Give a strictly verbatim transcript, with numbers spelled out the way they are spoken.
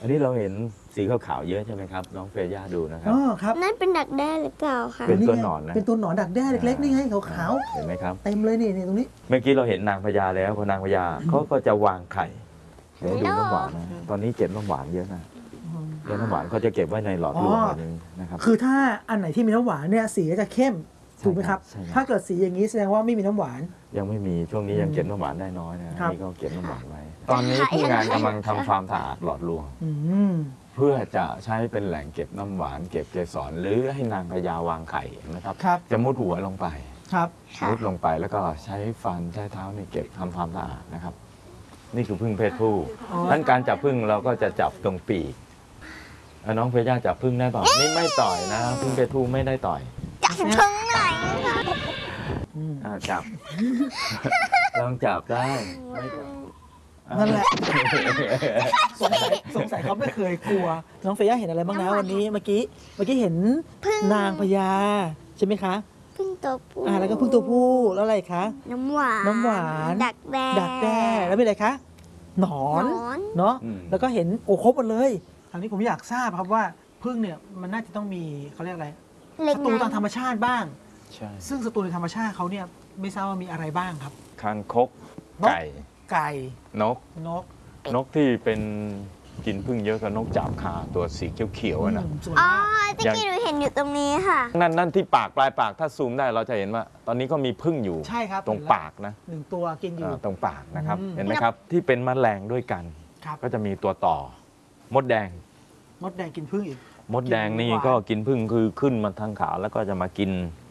อันนี้เราเห็นสีขาวๆเยอะใช่ไหมครับน้องเฟย่าดูนะครับอ๋อครับนั่นเป็นดักแด้หรือเปล่าคะเป็นตัวหนอนนะเป็นตัวหนอนดักแด้เล็กๆนี่ไงขาวๆเห็นไหมครับเต็มเลยนี่นี่ตรงนี้เมื่อกี้เราเห็นนางพญาแล้วพอนางพญาเขาก็จะวางไข่เดี๋ยวดูน้ำหวานนะตอนนี้เก็บน้ำหวานเยอะนะเก็บน้ำหวานเขาจะเก็บไว้ในหลอดลมแบบนี้นะครับคือถ้าอันไหนที่มีน้ำหวานเนี่ยสีจะเข้มถูกไหมครับถ้าเกิดสีอย่างนี้แสดงว่าไม่มีน้ำหวานยังไม่มีช่วงนี้ยังเก็บน้ำหวานได้น้อยนะนี่ก็เก็บน้ำหวานไว้ตอนนี้ผู้งานกำลังทำความสะอาดหลอดลมเพื่อจะใช้เป็นแหล่งเก็บน้ำหวานเก็บเกสรหรือให้นางพญาวางไข่นะครับจะมุดหัวลงไปครับมุดลงไปแล้วก็ใช้ฟันใช้เท้านี่เก็บทำความสะอาดนะครับนี่คือผึ้งเพศผู้ดังการจับผึ้งเราก็จะจับตรงปีกน้องเฟย่าจับผึ้งได้เปล่านี่ไม่ต่อยนะผึ้งเพศผู้ไม่ได้ต่อยจับตรงไหนคะจับลองจับได้นั่นแหละสงสัยสงสัยเขาไม่เคยกลัวน้องเฟย่าเห็นอะไรบ้างนะวันนี้เมื่อกี้เมื่อกี้เห็นนางพญาใช่ไหมคะพึ่งตัวผู้อ่าแล้วก็พึ่งตัวผู้แล้วอะไรคะน้ำหวานน้ำหวานดักแด้ดักแด้แล้วเป็นอะไรคะหนอนเนาะแล้วก็เห็นโอ้ครบหมดเลยคราวนี้ผมอยากทราบครับว่าพึ่งเนี่ยมันน่าจะต้องมีเขาเรียกอะไรศัตรูทางธรรมชาติบ้างใช่ซึ่งศัตรูในธรรมชาติเขาเนี่ยไม่ทราบว่ามีอะไรบ้างครับคางคกไก่ไก่นกนกนกที่เป็นกินพึ่งเยอะกับนกจาบคาตัวสีเขียวๆนะอ๋อตะกี้หนูเห็นอยู่ตรงนี้ค่ะนั่นนั่นที่ปากปลายปากถ้าซูมได้เราจะเห็นว่าตอนนี้ก็มีพึ่งอยู่ใช่ครับตรงปากนะหนึ่งตัวกินอยู่ตรงปากนะครับเห็นไหมครับที่เป็นแมลงด้วยกันก็จะมีตัวต่อมดแดงมดแดงกินพึ่งอีกมดแดงนี่ก็กินพึ่งคือขึ้นมาทางขาแล้วก็จะมากิน